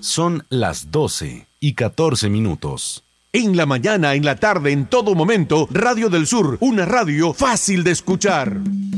Son las 12:14. En la mañana, en la tarde, en todo momento, Radio del Sur, una radio fácil de escuchar.